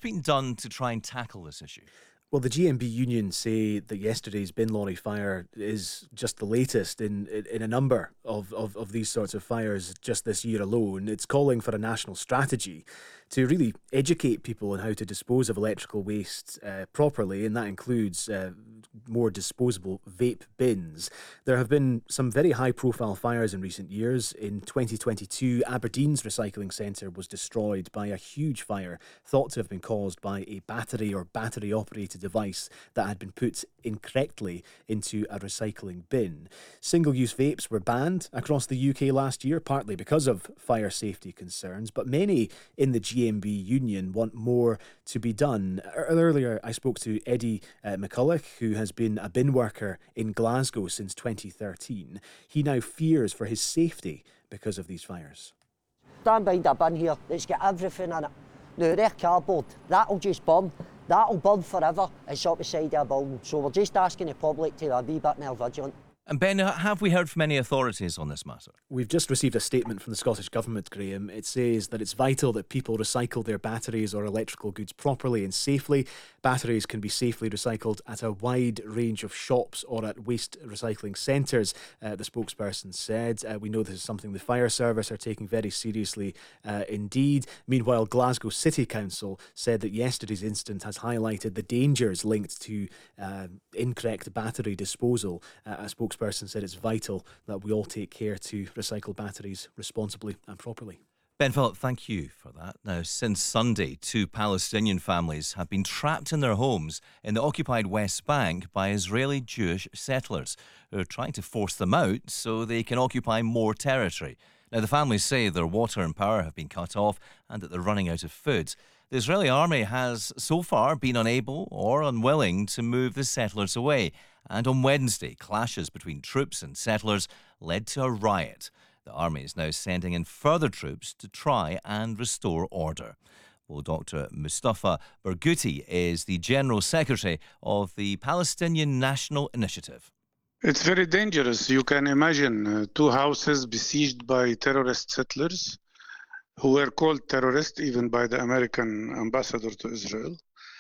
been done to try and tackle this issue? Well, the GMB union say that yesterday's bin lorry fire is just the latest in a number of these sorts of fires just this year alone. It's calling for a national strategy to really educate people on how to dispose of electrical waste properly, and that includes more disposable vape bins. There have been some very high-profile fires in recent years. In 2022, Aberdeen's recycling centre was destroyed by a huge fire thought to have been caused by a battery or battery-operated device that had been put incorrectly into a recycling bin. Single-use vapes were banned across the UK last year, partly because of fire safety concerns, but many in the GMB union want more to be done. Earlier, I spoke to Eddie McCulloch, who has been a bin worker in Glasgow since 2013. He now fears for his safety because of these fires. Stand behind a bin here, it's got everything in it. Now, their cardboard, that'll just burn. That'll burn forever. It's up the side of a building. So we're just asking the public to be a wee bit more vigilant. And Ben, have we heard from any authorities on this matter? We've just received a statement from the Scottish Government, Graham. It says that it's vital that people recycle their batteries or electrical goods properly and safely. Batteries can be safely recycled at a wide range of shops or at waste recycling centres, the spokesperson said. We know this is something the fire service are taking very seriously indeed. Meanwhile, Glasgow City Council said that yesterday's incident has highlighted the dangers linked to incorrect battery disposal. A spokesperson said it's vital that we all take care to recycle batteries responsibly and properly. Ben Phillip, thank you for that. Now, since Sunday, 2 Palestinian families have been trapped in their homes in the occupied West Bank by Israeli Jewish settlers who are trying to force them out so they can occupy more territory. Now, the families say their water and power have been cut off and that they're running out of food. The Israeli army has so far been unable or unwilling to move the settlers away. And on Wednesday, clashes between troops and settlers led to a riot. The army is now sending in further troops to try and restore order. Well, Dr. Mustafa Barghouti is the General Secretary of the Palestinian National Initiative. It's very dangerous. You can imagine 2 houses besieged by terrorist settlers who were called terrorists even by the American ambassador to Israel.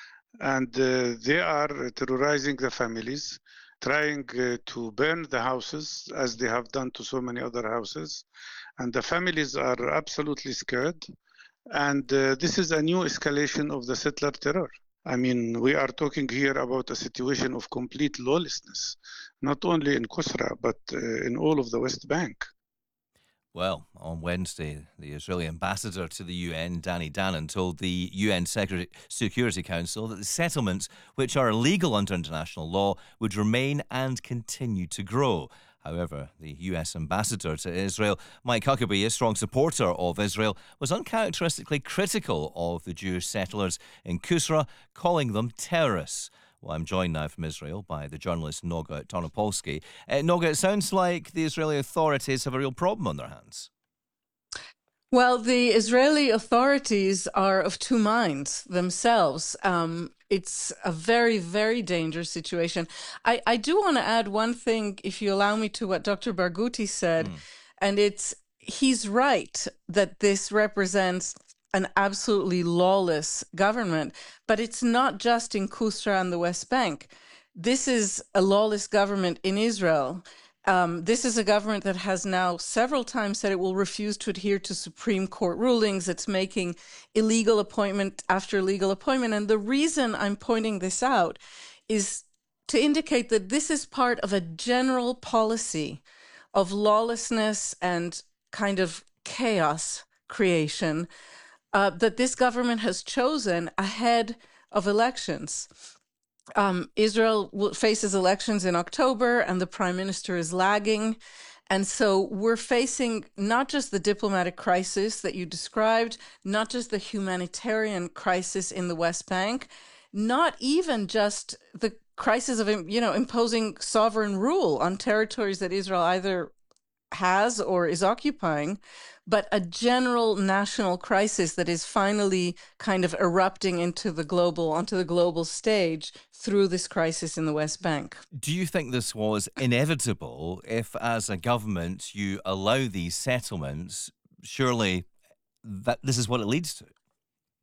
And they are terrorizing the families, trying to burn the houses as they have done to so many other houses. And the families are absolutely scared. And this is a new escalation of the settler terror. I mean, we are talking here about a situation of complete lawlessness, not only in Kusra, but in all of the West Bank. Well, on Wednesday, the Israeli ambassador to the UN, Danny Danon, told the UN Security Council that the settlements, which are illegal under international law, would remain and continue to grow. However, the US ambassador to Israel, Mike Huckabee, a strong supporter of Israel, was uncharacteristically critical of the Jewish settlers in Kusra, calling them terrorists. Well, I'm joined now from Israel by the journalist Noga Tarnopolsky. Noga, it sounds like the Israeli authorities have a real problem on their hands. Well, the Israeli authorities are of two minds themselves. It's a very, very dangerous situation. I do want to add one thing, if you allow me, to what Dr. Barghouti said, and he's right that this represents an absolutely lawless government, but it's not just in Kusra and the West Bank. This is a lawless government in Israel. This is a government that has now several times said it will refuse to adhere to Supreme Court rulings. It's making illegal appointment after illegal appointment. And the reason I'm pointing this out is to indicate that this is part of a general policy of lawlessness and kind of chaos creation that this government has chosen ahead of elections. Israel faces elections in October and the prime minister is lagging. And so we're facing not just the diplomatic crisis that you described, not just the humanitarian crisis in the West Bank, not even just the crisis of, imposing sovereign rule on territories that Israel either has or is occupying, but a general national crisis that is finally kind of erupting onto the global stage through this crisis in the West Bank. Do you think this was inevitable if, as a government, you allow these settlements? Surely that this is what it leads to.